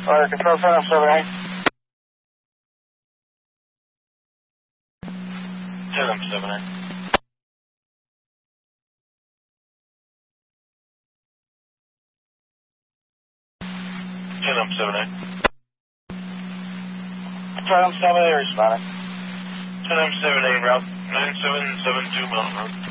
Order control center 78. 78. 78. 78 responding. 78 route 9772 Mountain Road.